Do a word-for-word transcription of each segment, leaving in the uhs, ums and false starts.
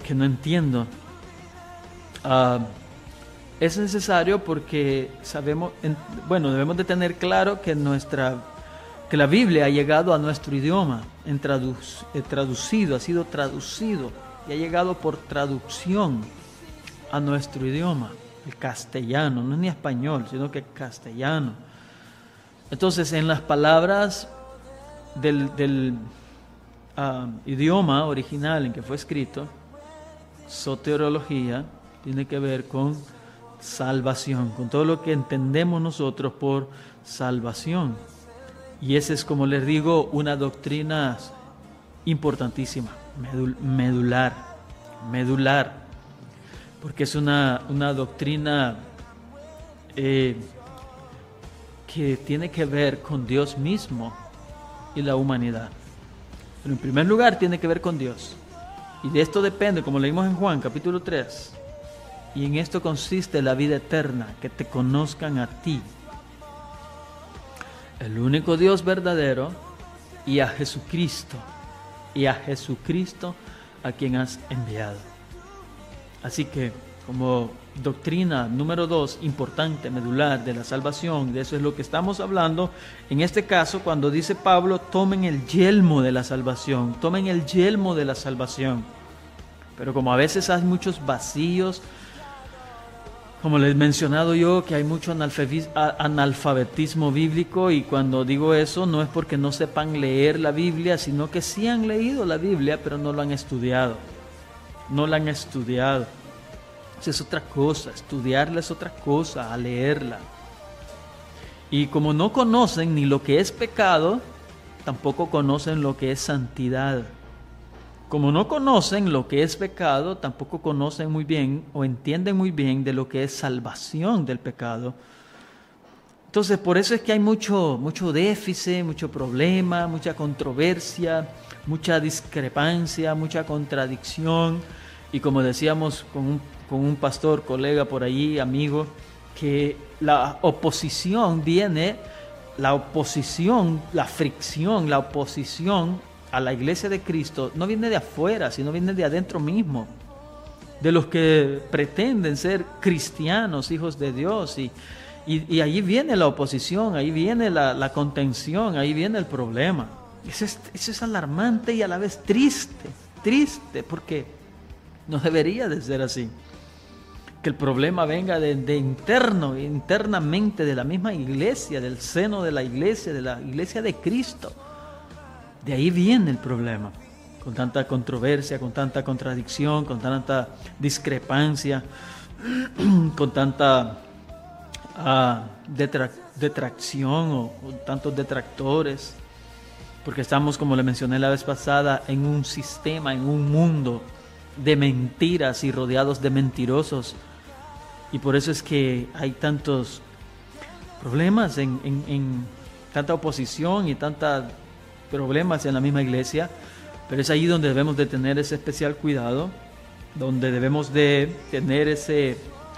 que no entiendo. Uh, es necesario porque sabemos, en, bueno, debemos de tener claro que nuestra, que la Biblia ha llegado a nuestro idioma, en tradu, eh, traducido, ha sido traducido y ha llegado por traducción a nuestro idioma, el castellano, no es ni español, sino que castellano. Entonces, en las palabras del, del uh, idioma original en que fue escrito, soteriología tiene que ver con salvación, con todo lo que entendemos nosotros por salvación. Y esa es, como les digo, una doctrina importantísima, medul- medular, medular, porque es una, una doctrina eh, que tiene que ver con Dios mismo y la humanidad. Pero en primer lugar tiene que ver con Dios. Y de esto depende, como leímos en Juan capítulo tres, y en esto consiste la vida eterna, que te conozcan a ti, el único Dios verdadero, y a Jesucristo, y a Jesucristo a quien has enviado. Así que, como doctrina número dos, importante, medular de la salvación, de eso es lo que estamos hablando, en este caso, cuando dice Pablo, tomen el yelmo de la salvación, tomen el yelmo de la salvación. Pero como a veces hay muchos vacíos, como les he mencionado yo, que hay mucho analfabetismo bíblico, y cuando digo eso no es porque no sepan leer la Biblia, sino que sí han leído la Biblia, pero no lo han estudiado. No la han estudiado. Eso es otra cosa, estudiarla es otra cosa, a leerla. Y como no conocen ni lo que es pecado, tampoco conocen lo que es santidad. Como no conocen lo que es pecado, tampoco conocen muy bien o entienden muy bien de lo que es salvación del pecado. Entonces, por eso es que hay mucho, mucho déficit, mucho problema, mucha controversia, mucha discrepancia, mucha contradicción. Y como decíamos con un, con un pastor, colega por allí, amigo, que la oposición viene, la oposición, la fricción, la oposición a la iglesia de Cristo no viene de afuera, sino viene de adentro mismo, de los que pretenden ser cristianos, hijos de Dios, y, y, y ahí viene la oposición, ahí viene la, la contención, ahí viene el problema. Eso es, eso es alarmante y a la vez triste, triste, porque no debería de ser así, que el problema venga de, de interno, internamente de la misma iglesia, del seno de la iglesia, de la iglesia de Cristo. De ahí viene el problema, con tanta controversia, con tanta contradicción, con tanta discrepancia, con tanta uh, detra- detracción o, o tantos detractores, porque estamos, como le mencioné la vez pasada, en un sistema, en un mundo de mentiras y rodeados de mentirosos, y por eso es que hay tantos problemas, en, en, en tanta oposición y tanta problemas en la misma iglesia. Pero es ahí donde debemos de tener ese especial cuidado, donde debemos de tener ese,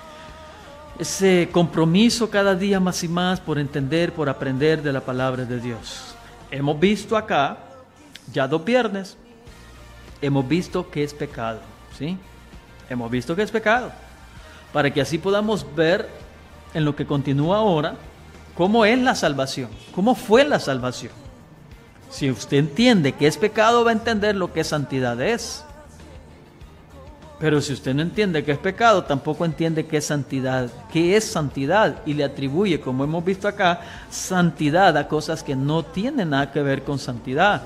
ese compromiso cada día más y más por entender, por aprender de la palabra de Dios. Hemos visto acá, ya dos viernes, hemos visto que es pecado, ¿sí? Hemos visto que es pecado, para que así podamos ver en lo que continúa ahora, cómo es la salvación, cómo fue la salvación. Si usted entiende que es pecado, va a entender lo que santidad es. Pero si usted no entiende que es pecado, tampoco entiende qué es santidad, qué es santidad, y le atribuye, como hemos visto acá, santidad a cosas que no tienen nada que ver con santidad.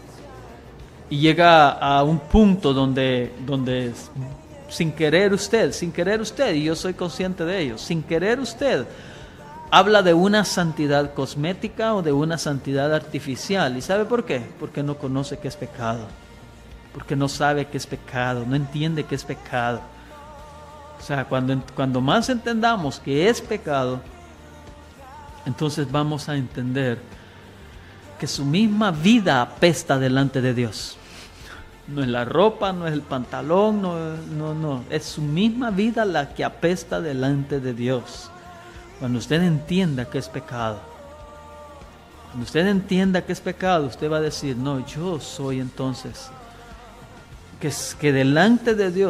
Y llega a un punto donde, donde sin querer usted, sin querer usted, y yo soy consciente de ello, sin querer usted, habla de una santidad cosmética o de una santidad artificial. ¿Y sabe por qué? Porque no conoce qué es pecado. Porque no sabe qué es pecado, no entiende qué es pecado. O sea, cuando, cuando más entendamos que es pecado, entonces vamos a entender que su misma vida apesta delante de Dios. No es la ropa, no es el pantalón, no, no, no. Es su misma vida la que apesta delante de Dios. Cuando usted entienda que es pecado, cuando usted entienda que es pecado, usted va a decir, no, yo soy entonces, que, que delante de Dios